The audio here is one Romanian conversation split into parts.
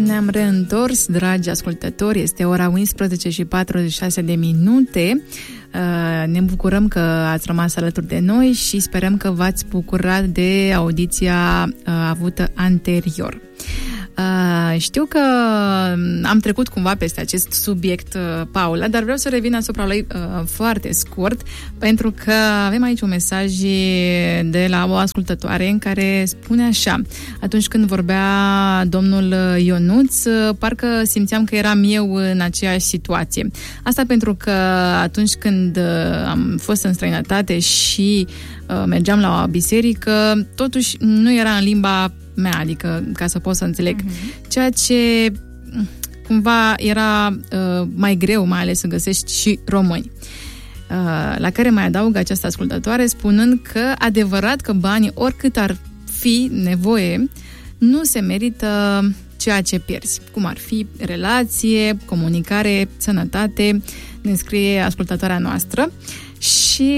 Ne-am reîntors, dragi ascultători, este ora 11:46 de minute. Ne bucurăm că ați rămas alături de noi și sperăm că v-ați bucurat de audiția avută anterior. Știu că am trecut cumva peste acest subiect, Paula, dar vreau să revin asupra lui foarte scurt, pentru că avem aici un mesaj de la o ascultătoare în care spune așa: atunci când vorbea domnul Ionuț, parcă simțeam că eram eu în aceeași situație. Asta pentru că atunci când am fost în străinătate și mergeam la o biserică, totuși nu era în limba mea, adică ca să pot să înțeleg, ceea ce cumva era mai greu, mai ales să găsești și români. La care mai adaugă această ascultătoare spunând că adevărat că banii, oricât ar fi nevoie, nu se merită ceea ce pierzi, cum ar fi relație, comunicare, sănătate, ne scrie ascultătoarea noastră și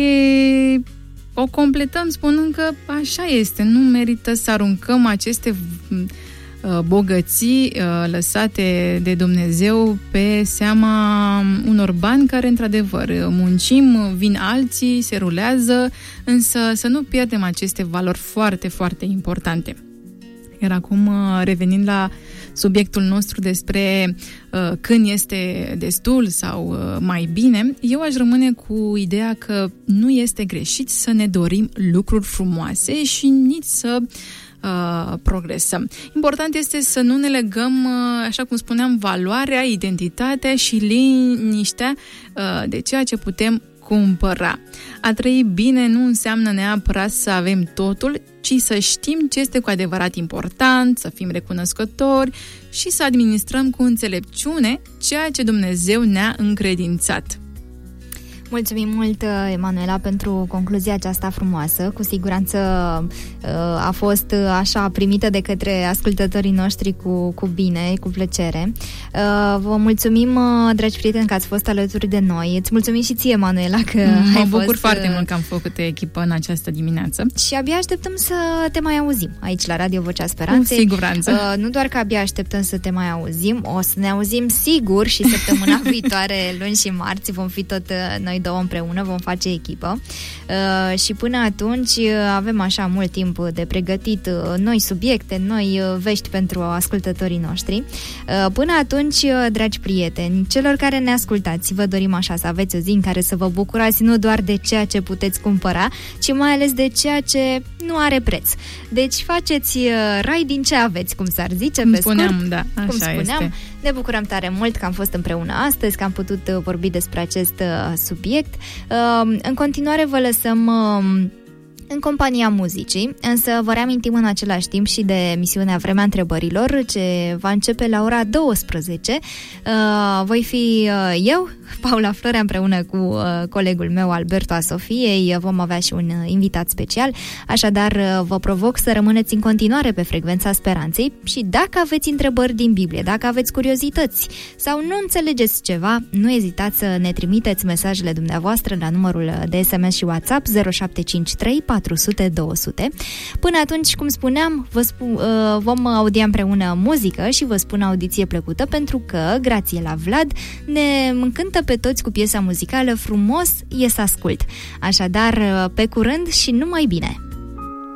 o completăm spunând că așa este, nu merită să aruncăm aceste bogății lăsate de Dumnezeu pe seama unor bani care, într-adevăr, muncim, vin alții, se rulează, însă să nu pierdem aceste valori foarte, foarte importante. Iar acum, revenind la subiectul nostru despre când este destul sau mai bine, eu aș rămâne cu ideea că nu este greșit să ne dorim lucruri frumoase și nici să progresăm. Important este să nu ne legăm, așa cum spuneam, valoarea, identitatea și liniștea de ceea ce putem cumpăra. A trăi bine nu înseamnă neapărat să avem totul, ci să știm ce este cu adevărat important, să fim recunoscători și să administrăm cu înțelepciune ceea ce Dumnezeu ne-a încredințat. Mulțumim mult, Emanuela, pentru concluzia aceasta frumoasă. Cu siguranță a fost așa primită de către ascultătorii noștri cu bine, cu plăcere. Vă mulțumim, dragi prieteni, că ați fost alături de noi. Îți mulțumim și ție, Emanuela, că mă bucur foarte mult că am făcut echipă în această dimineață. Și abia așteptăm să te mai auzim aici la Radio Vocea Speranței. Cu siguranță. Nu doar că abia așteptăm să te mai auzim, o să ne auzim sigur și săptămâna viitoare, luni și marți, vom fi tot noi două împreună, vom face echipă și până atunci avem așa mult timp de pregătit noi subiecte, noi vești pentru ascultătorii noștri. Până atunci, dragi prieteni, celor care ne ascultați, vă dorim așa să aveți o zi în care să vă bucurați nu doar de ceea ce puteți cumpăra, ci mai ales de ceea ce nu are preț. Deci faceți rai din ce aveți, cum s-ar zice, pe scurt. Da, așa cum spuneam, este. Ne bucurăm tare mult că am fost împreună astăzi, că am putut vorbi despre acest subiect. În continuare vă lăsăm în compania muzicii, însă vă reamintim în același timp și de emisiunea Vremea Întrebărilor, ce va începe la ora 12. Voi fi eu, Paula Florea, împreună cu colegul meu, Alberto Asofiei. Vom avea și un invitat special, așadar vă provoc să rămâneți în continuare pe frecvența Speranței și dacă aveți întrebări din Biblie, dacă aveți curiozități sau nu înțelegeți ceva, nu ezitați să ne trimiteți mesajele dumneavoastră la numărul de SMS și WhatsApp 0753 400 200. Până atunci, cum spuneam, vom audia împreună muzică și vă spun audiție plăcută, pentru că, grație la Vlad, ne încântă pe toți cu piesa muzicală Frumos e să ascult. Așadar, pe curând și numai bine!